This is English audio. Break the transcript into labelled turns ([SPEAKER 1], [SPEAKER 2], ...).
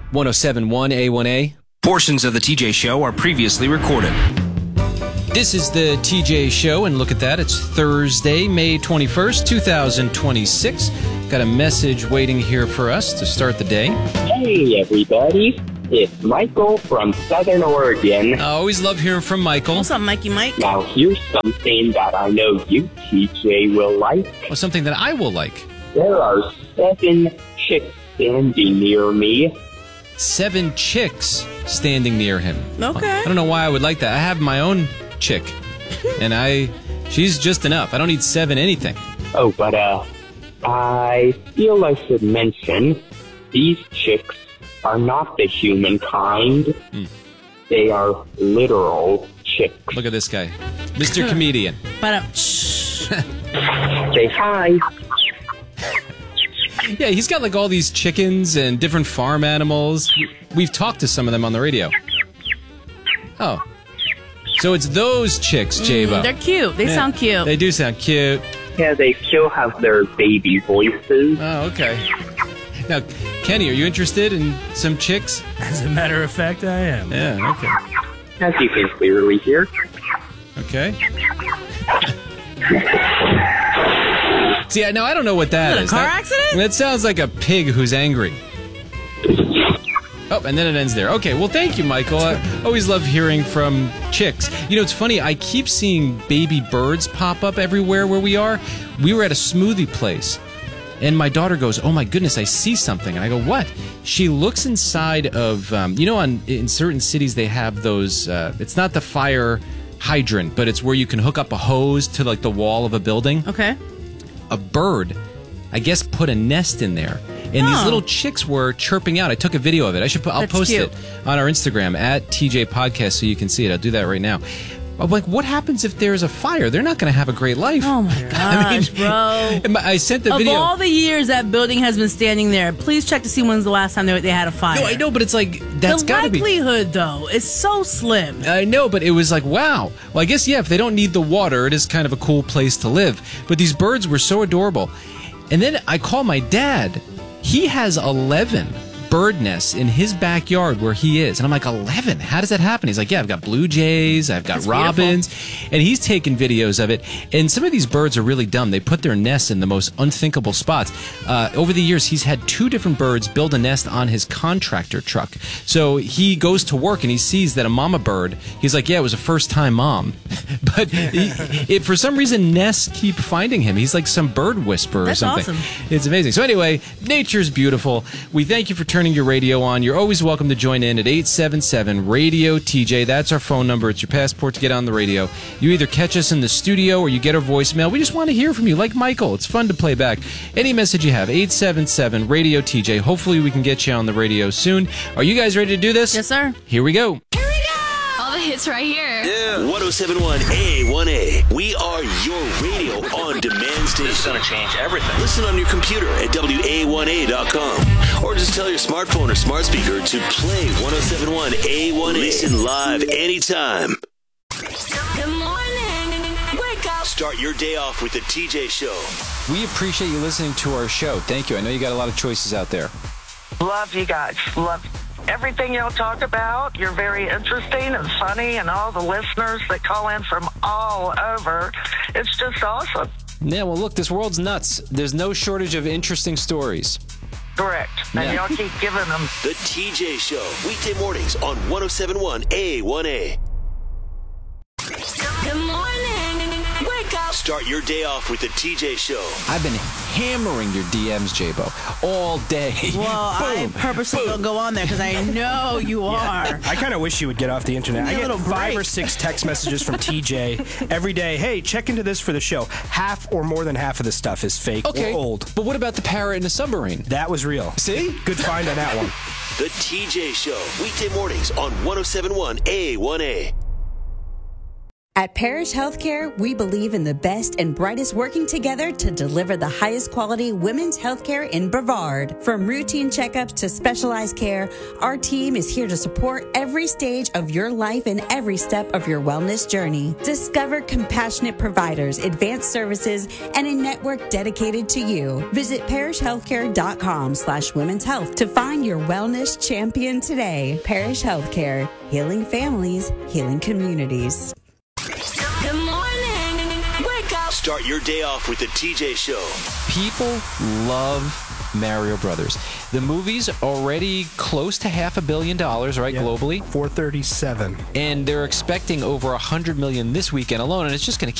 [SPEAKER 1] 107.1 A1A.
[SPEAKER 2] Portions of the TJ Show are previously recorded.
[SPEAKER 1] This is the TJ Show, and look at that. It's Thursday, May 21st, 2026. Got a message waiting here for us to start the day.
[SPEAKER 3] Hey, everybody. It's Michael from Southern Oregon.
[SPEAKER 1] I always love hearing from Michael.
[SPEAKER 4] What's up, Mikey Mike?
[SPEAKER 3] Now, here's something that I know you, TJ, will like.
[SPEAKER 1] Well, something that I will like.
[SPEAKER 3] There are 7 chicks standing near me.
[SPEAKER 1] 7 chicks standing near him.
[SPEAKER 4] Okay.
[SPEAKER 1] I don't know why I would like that. I have my own chick, and she's just enough. I don't need 7 anything.
[SPEAKER 3] Oh, but, I feel I should mention, these chicks are not the humankind. They are literal chicks.
[SPEAKER 1] Look at this guy. Mr. Comedian.
[SPEAKER 3] Say hi.
[SPEAKER 1] Yeah, he's got like all these chickens and different farm animals. We've talked to some of them on the radio. Oh. So it's those chicks, J-Bo.
[SPEAKER 4] They're cute. They sound cute.
[SPEAKER 1] They do sound cute.
[SPEAKER 3] Yeah, they still have their baby voices.
[SPEAKER 1] Oh, okay. Now, Kenny, are you interested in some chicks?
[SPEAKER 5] As a matter of fact, I am.
[SPEAKER 1] Yeah, okay.
[SPEAKER 3] As you can clearly hear.
[SPEAKER 1] Okay. See, now I don't know what that is.
[SPEAKER 4] A car accident?
[SPEAKER 1] That sounds like a pig who's angry. Oh, and then it ends there. Okay, well, thank you, Michael. I always love hearing from chicks. You know, it's funny. I keep seeing baby birds pop up everywhere where we are. We were at a smoothie place, and my daughter goes, "Oh, my goodness, I see something." And I go, "What?" She looks inside of, in certain cities they have those, it's not the fire hydrant, but it's where you can hook up a hose to, like, the wall of a building.
[SPEAKER 4] Okay.
[SPEAKER 1] A bird, I guess, put a nest in there. And these little chicks were chirping out. I took a video of it. I'll post it on our Instagram at TJ Podcast so you can see it. I'll do that right now. I'm like, what happens if there's a fire? They're not going to have a great life.
[SPEAKER 4] Oh my gosh, bro.
[SPEAKER 1] I sent the video.
[SPEAKER 4] Of all the years that building has been standing there, please check to see when's the last time they had a fire.
[SPEAKER 1] No, I know, but it's like, that's got to be.
[SPEAKER 4] The likelihood, though, is so slim.
[SPEAKER 1] I know, but it was like, wow. Well, I guess, yeah, if they don't need the water, it is kind of a cool place to live. But these birds were so adorable. And then I call my dad. He has 11 bird nests in his backyard where he is. And I'm like, 11? How does that happen? He's like, yeah, I've got blue jays, I've got
[SPEAKER 4] That's
[SPEAKER 1] robins.
[SPEAKER 4] beautiful.
[SPEAKER 1] And he's taking videos of it. And some of these birds are really dumb. They put their nests in the most unthinkable spots. Over the years, he's had 2 different birds build a nest on his contractor truck. So he goes to work and he sees that a mama bird, he's like, yeah, it was a first-time mom. But for some reason, nests keep finding him. He's like some bird whisperer or something.
[SPEAKER 4] That's awesome.
[SPEAKER 1] It's amazing. So anyway, nature's beautiful. We thank you for turning your radio on. You're always welcome to join in at 877-RADIO-TJ. That's our phone number. It's your passport to get on the radio. You either catch us in the studio or you get our voicemail. We just want to hear from you, like Michael. It's fun to play back any message you have. 877-RADIO-TJ. Hopefully we can get you on the radio soon. Are you guys ready to do this?
[SPEAKER 4] Yes, sir.
[SPEAKER 1] Here we go.
[SPEAKER 6] All the hits right here.
[SPEAKER 7] Yeah. 107.1 A1A. We are your radio on demand station.
[SPEAKER 2] This is going to change everything.
[SPEAKER 7] Listen on your computer at WA1A.com. Or just tell your smartphone or smart speaker to play 107.1 A1A. Listen live anytime.
[SPEAKER 6] Good morning. Wake up.
[SPEAKER 7] Start your day off with the TJ Show.
[SPEAKER 1] We appreciate you listening to our show. Thank you. I know you got a lot of choices out there.
[SPEAKER 8] Love you guys. Love everything y'all talk about. You're very interesting and funny, and all the listeners that call in from all over. It's just awesome.
[SPEAKER 1] Yeah, well, look, this world's nuts. There's no shortage of interesting stories.
[SPEAKER 8] Correct. And y'all keep giving them.
[SPEAKER 7] The TJ Show. Weekday mornings on 107.1 A1A.
[SPEAKER 6] Good morning. Wake up.
[SPEAKER 7] Start your day off with the TJ Show.
[SPEAKER 1] I've been hammering your DMs, J-Bo, all day.
[SPEAKER 4] Well, I purposely don't go on there because I know you are.
[SPEAKER 5] I kind of wish you would get off the internet. I get 5 or 6 text messages from TJ every day. Hey, check into this for the show. Half or more than half of this stuff is fake or old.
[SPEAKER 1] But what about the parrot in the submarine?
[SPEAKER 5] That was real.
[SPEAKER 1] See?
[SPEAKER 5] Good find on that one.
[SPEAKER 7] The TJ Show. Weekday mornings on 107.1 A1A.
[SPEAKER 9] At Parish Healthcare, we believe in the best and brightest working together to deliver the highest quality women's healthcare in Brevard. From routine checkups to specialized care, our team is here to support every stage of your life and every step of your wellness journey. Discover compassionate providers, advanced services, and a network dedicated to you. Visit parishhealthcare.com/women's health to find your wellness champion today. Parish Healthcare, healing families, healing communities.
[SPEAKER 6] Good morning. Wake up.
[SPEAKER 7] Start your day off with the TJ Show.
[SPEAKER 1] People love Mario Brothers. The movie's already close to $500 million, right, globally?
[SPEAKER 5] 437.
[SPEAKER 1] And they're expecting over $100 million this weekend alone, and it's just going to